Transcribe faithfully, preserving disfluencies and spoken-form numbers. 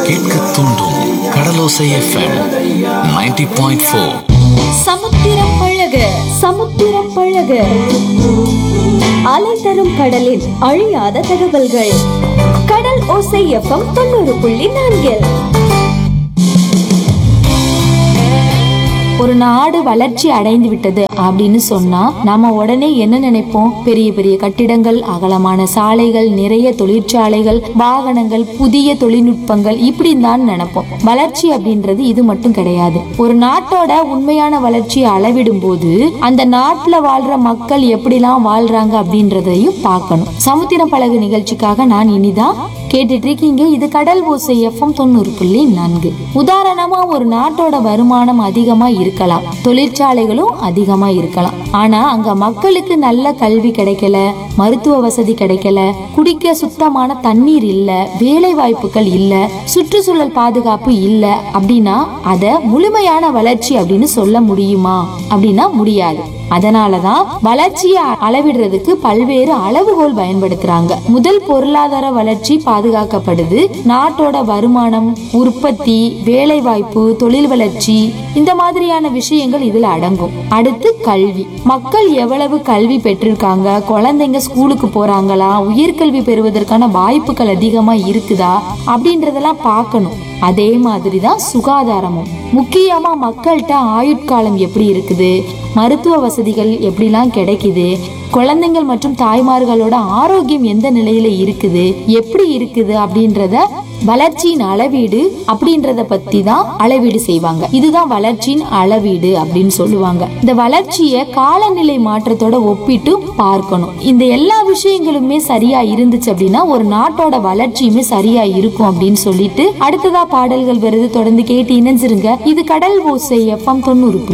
கேட்க தூண்டும் கடலோசை FM ninety point four. சமுத்திரம் பழக சமுத்திரம் பழக அலை தரும் கடலின் அழியாத தகவல்கள். கடல் ஓசை எஃப்எம் தொண்ணூறு புள்ளி நான்கில். ஒரு நாடு வளர்ச்சி அடைந்து விட்டது அப்படின்னு சொன்னா நாம உடனே என்ன நினைப்போம்? பெரிய பெரிய கட்டிடங்கள், அகலமான சாலைகள், நிறைய தொழிற்சாலைகள், வாகனங்கள், புதிய தொழில்நுட்பங்கள், இப்படி தான் நினைப்போம். வளர்ச்சி அப்படின்றது இது மட்டும் கிடையாது. ஒரு நாட்டோட உண்மையான வளர்ச்சியை அளவிடும் போது அந்த நாட்டுல வாழ்ற மக்கள் எப்படிலாம் வாழ்றாங்க அப்படின்றதையும் பார்க்கணும். சமுத்திரம் பழகு நிகழ்ச்சிக்காக நான் இனிதான் கேட்டுட்டு இருக்கீங்க. இது கடல் ஓசை எஃப்எம் தொண்ணூறு புள்ளி நான்கு. உதாரணமா ஒரு நாட்டோட வருமானம் அதிகமா இருக்கலாம், தொழிற்சாலைகளும் அதிகமா இருக்கலாம். ஆனா அங்க மக்களுக்கு நல்ல கல்வி கிடைக்கல, மருத்துவ வசதி கிடைக்கல, குடிக்க சுத்தமான தண்ணீர் இல்ல, வேலை வாய்ப்புகள் இல்ல, சுற்றுச்சூழல் பாதுகாப்பு இல்ல அப்படின்னா அத முழுமையான வளர்ச்சி அப்படின்னு சொல்ல முடியுமா? அப்படின்னா முடியாது. அதனாலதான் வளர்ச்சியை அளவிடுறதுக்கு பல்வேறு அளவுகோல் பயன்படுத்துறாங்க. முதல், பொருளாதார வளர்ச்சி பாதுகாக்கப்படுது. நாட்டோட வருமானம், உற்பத்தி, வேலை வாய்ப்பு, தொழில் வளர்ச்சி, இந்த மாதிரியான விஷயங்கள் இதுல அடங்கும். அடுத்து கல்வி. மக்கள் எவ்வளவு கல்வி பெற்றிருக்காங்க, குழந்தைங்க ஸ்கூலுக்கு போறாங்களா, உயர்கல்வி பெறுவதற்கான வாய்ப்புகள் அதிகமா இருக்குதா அப்படின்றதெல்லாம் பார்க்கணும். அதே மாதிரிதான் சுகாதாரமும். முக்கியமா மக்கள்கிட்ட ஆயுட்காலம் எப்படி இருக்குது, மருத்துவ வசதிகள் எப்படிலாம் கிடைக்குது, குழந்தைகள் மற்றும் தாய்மார்களோட ஆரோக்கியம் எந்த நிலையில இருக்குது, எப்படி இருக்குது அப்படின்றத வளர்ச்சியின் அளவீடு அப்படின்றத பத்தி தான் அளவீடு செய்வாங்க. இதுதான் வளர்ச்சியின் அளவீடு அப்படின்னு சொல்லுவாங்க. இந்த வளர்ச்சியை காலநிலை மாற்றத்தோட ஒப்பிட்டு பார்க்கணும். இந்த எல்லா விஷயங்களுமே சரியா இருந்துச்சு அப்படின்னா ஒரு நாட்டோட வளர்ச்சியுமே சரியா இருக்கும் அப்படின்னு சொல்லிட்டு அடுத்ததா பாடல்கள் வருது. தொடர்ந்து கேட்டு இணைஞ்சிருங்க. இது கடல் ஓசை எஃப்எம் தொண்ணூறு.